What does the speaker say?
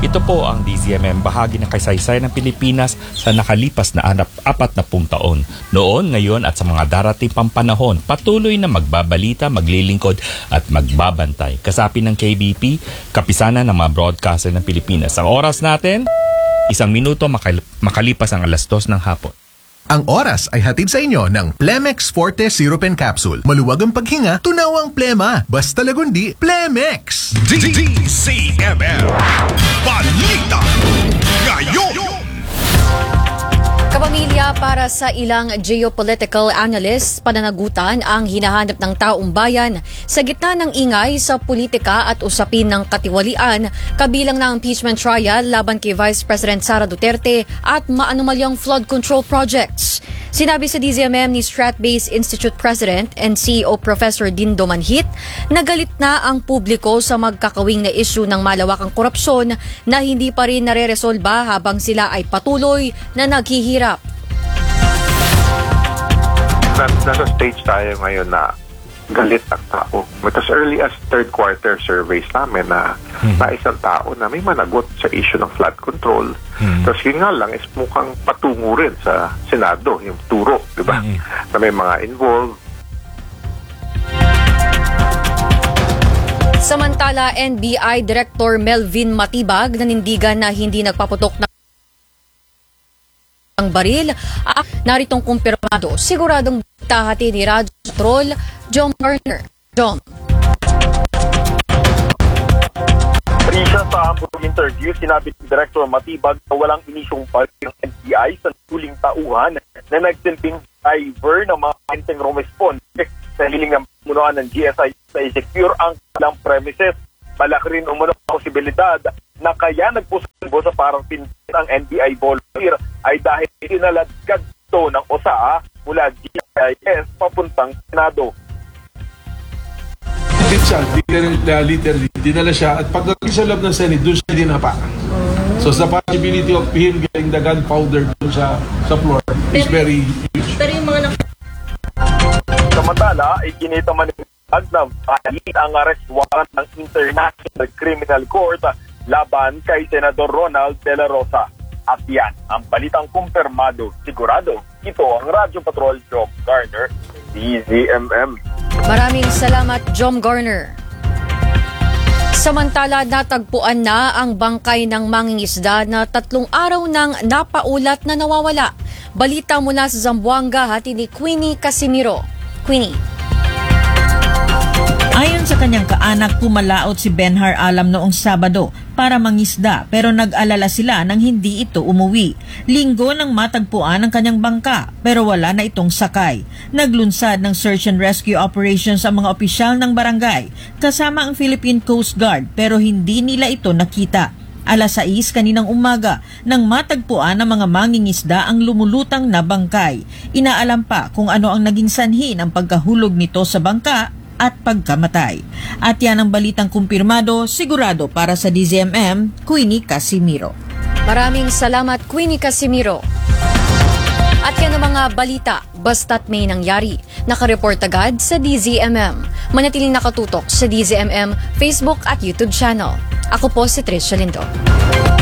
Ito po ang DZMM, bahagi ng kasaysay ng Pilipinas sa nakalipas na 40 taon. Noon, ngayon at sa mga darating pang panahon, patuloy na magbabalita, maglilingkod at magbabantay. Kasapi ng KBP, kapisanan ng mga broadcaster ng Pilipinas. Ang oras natin, 1 minuto makalipas ang 2:00 ng hapon. Ang oras ay hatid sa inyo ng Plemex Forte Syrup and Capsule. Maluwag ang paghinga, tunaw ang plema. Basta lagundi, Plemex! DZMM Balita Ngayon. Kapamilya, para sa ilang geopolitical analysts, pananagutan ang hinahanap ng taong bayan sa gitna ng ingay sa politika at usapin ng katiwalian, kabilang ng impeachment trial laban kay Vice President Sara Duterte at maanumalyang flood control projects. Sinabi sa DZMM ni Strat-Based Institute President and CEO Professor Dindo Manhit na galit na ang publiko sa magkakawing na isyu ng malawakang korupsyon na hindi pa rin nareresolba habang sila ay patuloy na naghihirap. Nasa stage tayo ngayon na galit ang tao. As early as third quarter surveys namin na isang tao na may managot sa issue ng flood control. Tapos yun nga lang is mukhang patungo rin sa Senado, yung turo, di ba? Na may mga involved. Samantala, NBI Director Melvin Matibag nanindigan na hindi nagpaputok ng baril. Naritong kumpirmado, siguradong tahati ni Radyo Patrol, Jom Garner. Jom. Risha, sa ambulong interview, sinabi ni Director Matibag na walang inisyong baril ng NBI sa huling tauhan na nagsilbing driver ng mga enteng rumesponde sa hiling ng pamunuan ng GSI sa i-secure ang kanilang premises. Malaki rin umano ang posibilidad na kaya nagpusubo sa parang pintin ang NBI volunteer ay dahil inaladkad ito ng OSA mula GIS papuntang Senado. Literally, dinala siya at pagdating sa loob ng Senate, doon siya dinapa. So the possibility of him getting the gunpowder doon sa floor is very huge. Pero yung mga Samantala, iginita man na kahit ang arrest warrant ng International Criminal Court laban kay Senador Ronald De La Rosa. At yan, ang balitang kumpirmado, sigurado. Ito ang Radyo Patrol, Jom Garner, DZMM. Maraming salamat, Jom Garner. Samantala, natagpuan na ang bangkay ng mangingisda na 3 araw nang napaulat na nawawala. Balita mula sa Zamboanga, hati ni Queenie Casimiro. Queenie. Ayon sa kanyang kaanak, pumalaot si Benhar Alam noong Sabado para mangisda pero nag-alala sila nang hindi ito umuwi. Linggo nang matagpuan ang kanyang bangka pero wala na itong sakay. Naglunsad ng search and rescue operations ang mga opisyal ng barangay kasama ang Philippine Coast Guard pero hindi nila ito nakita. 6:00 kaninang umaga nang matagpuan ng mga mangingisda ang lumulutang na bangkay. Inaalam pa kung ano ang naging sanhi ng pagkahulog nito sa bangka at pagkamatay. At yan ang balitang kumpirmado, sigurado para sa DZMM, Queenie Casimiro. Maraming salamat, Queenie Casimiro. At yan ang mga balita, basta't may nangyari. Nakareport agad sa DZMM. Manatiling nakatutok sa DZMM Facebook at YouTube channel. Ako po si Tricia Lindo.